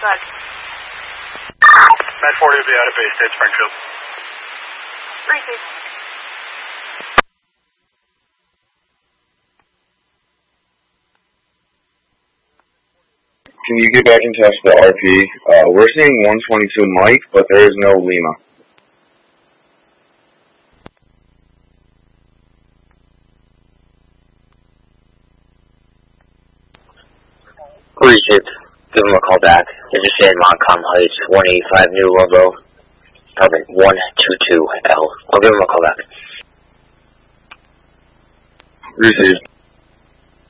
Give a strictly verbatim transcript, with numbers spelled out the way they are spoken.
ahead. nine forty will be out of base state Springfield. Receive. Can you get back in touch with the R P? Uh, we're seeing one twenty-two Mike, but there is no Lima. Appreciate. Give him a call back. Interested in Montcalm Heights, one eighty-five New Ludlow, Carbon one two two L. I'll give him a call back. Received.